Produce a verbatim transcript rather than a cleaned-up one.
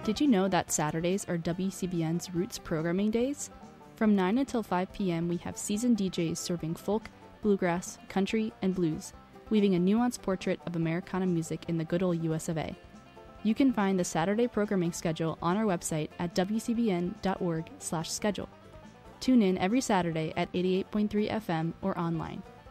Did you know that Saturdays are W C B N's Roots Programming Days? From nine until five p.m. we have seasoned D Js serving folk, bluegrass, country, and blues, weaving a nuanced portrait of Americana music in the good old U S of A. You can find the Saturday programming schedule on our website at w c b n dot org slash schedule. Tune in every Saturday at eighty-eight point three F M or online.